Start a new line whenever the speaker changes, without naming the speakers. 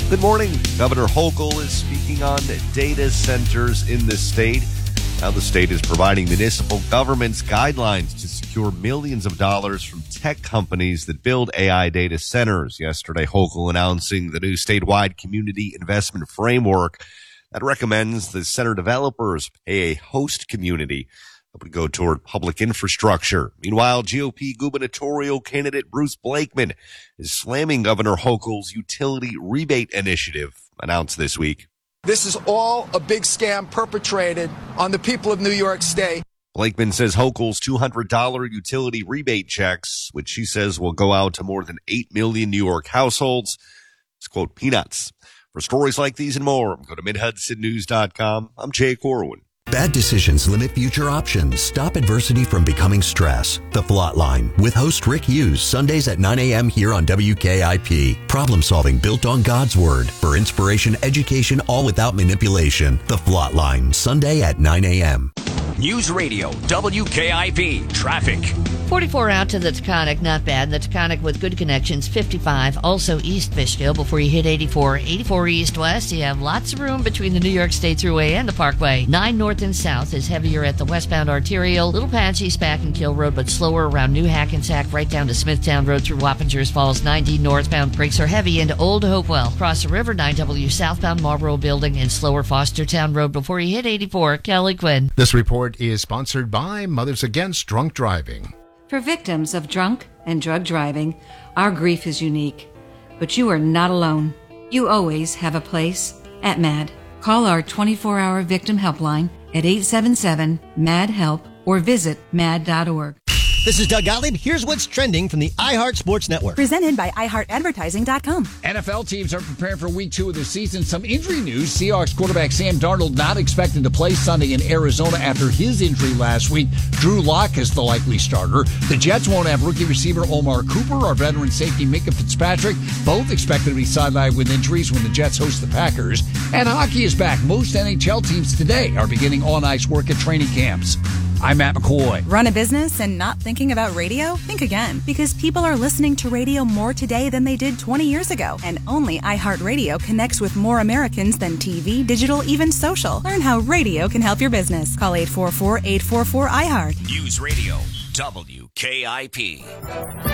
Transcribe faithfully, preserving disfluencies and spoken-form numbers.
Good morning. Governor Hochul is speaking on data centers in the state. Now the state is providing municipal governments guidelines to secure millions of dollars from tech companies that build A I data centers. Yesterday, Hochul announcing the new statewide community investment framework that recommends the center developers pay a host community that would go toward public infrastructure. Meanwhile, G O P gubernatorial candidate Bruce Blakeman is slamming Governor Hochul's utility rebate initiative announced this week.
This is all a big scam perpetrated on the people of New York State.
Blakeman says Hochul's two hundred dollars utility rebate checks, which she says will go out to more than eight million New York households, is, quote, peanuts. For stories like these and more, go to mid hudson news dot com. I'm Jay Corwin.
Bad decisions limit future options. Stop adversity from becoming stress. The Flot Line with host Rick Hughes, Sundays at nine a.m. here on W K I P. Problem solving built on God's Word. For inspiration, education, all without manipulation. The Flot Line, Sunday at nine a.m.
News Radio, W K I P, traffic.
forty-four out to the Taconic, not bad. The Taconic with good connections, fifty-five. Also East Fishkill before you hit eighty-four. eighty-four east-west, you have lots of room between the New York State Thruway and the Parkway. nine north and south is heavier at the westbound arterial. Little patchy, Spack and Kill Road, but slower around New Hackensack right down to Smithtown Road through Wappingers Falls. ninety northbound brakes are heavy into Old Hopewell. Cross the river, nine W southbound Marlboro Building and slower Fostertown Road before you hit eighty-four. Kelly Quinn.
This report is sponsored by Mothers Against Drunk Driving.
For victims of drunk and drug driving, our grief is unique. But you are not alone. You always have a place at M A D. Call our twenty-four hour victim helpline at eight seven seven, M A D help or visit mad dot org.
This is Doug Gottlieb. Here's what's trending from the iHeart Sports Network.
Presented by i heart advertising dot com.
N F L teams are preparing for week two of the season. Some injury news. Seahawks quarterback Sam Darnold not expected to play Sunday in Arizona after his injury last week. Drew Lock is the likely starter. The Jets won't have rookie receiver Omar Cooper or veteran safety Minka Fitzpatrick. Both expected to be sidelined with injuries when the Jets host the Packers. And hockey is back. Most N H L teams today are beginning on-ice work at training camps. I'm Matt McCoy.
Run a business and not thinking about radio? Think again, because people are listening to radio more today than they did twenty years ago. And only iHeartRadio connects with more Americans than T V, digital, even social. Learn how radio can help your business. Call eight four four, eight four four, I heart.
News Radio, W K I P.